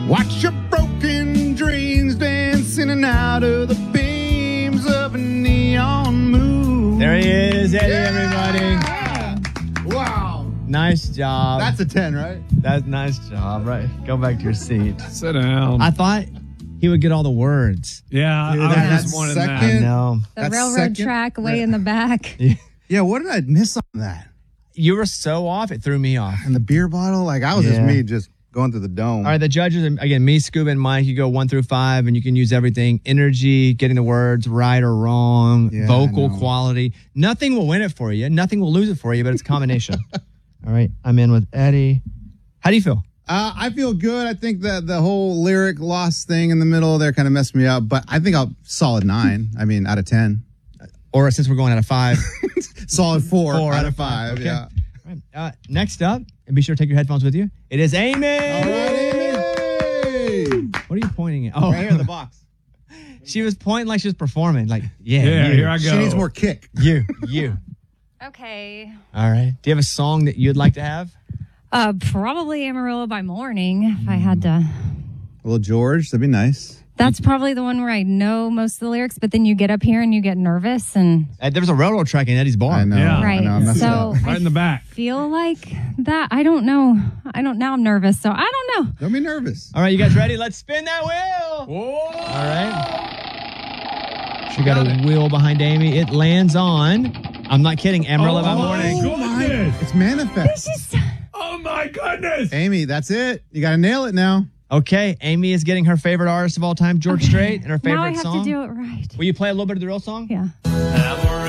Watch your broken dreams dance in and out of the beams of a neon moon. There he is, Eddie, everybody. Wow. Nice job. That's a 10, right? That's nice job, right? Go back to your seat. Sit down. I thought he would get all the words. Yeah, Dude, I that was just wanting that. second- I know. The That's railroad second- track way in the back. Yeah, what did I miss on that? You were so off, it threw me off. And the beer bottle? Like, I was just Yeah. me just going through the dome. All right, the judges, again, me, Scuba, and Mike, you go 1 through 5, and you can use everything. Energy, getting the words right or wrong, Yeah, vocal I know. quality. Nothing will win it for you. Nothing will lose it for you, but it's a combination. All right, I'm in with Eddie. How do you feel? I feel good. I think that the whole lyric loss thing in the middle there kind of messed me up, but I think I'll solid 9. I mean, out of 10. Or since we're going out of 5, Solid 4, 4 out of 5. Okay. Yeah. All right, next up, and be sure to take your headphones with you. It is Amy. All right, Amy. What are you pointing at? Oh, Right here in the box. She was pointing like she was performing. Like, yeah, Yeah, you, here I go. She needs more kick. you. Okay. All right. Do you have a song that you'd like to have? Probably Amarillo by Morning, if I had to. Well, George, that'd be nice. That's probably the one where I know most of the lyrics, but then you get up here and you get nervous and There was a railroad track in Eddie's bar. I know. Yeah. right. I know. I messed So up. Right in the back. feel like that. I don't know. Now I'm nervous, so I don't know. Don't be nervous. All right, you guys ready? Let's spin that wheel. Whoa. All right. She got a wheel behind Amy. It lands on, I'm not kidding, Amarillo by Morning. Goodness. It's manifest. Oh, my goodness. Amy, that's it. You got to nail it now. Okay, Amy is getting her favorite artist of all time, George Strait, and her favorite Now I have song. to do it right. Will you play a little bit of the real song? Yeah.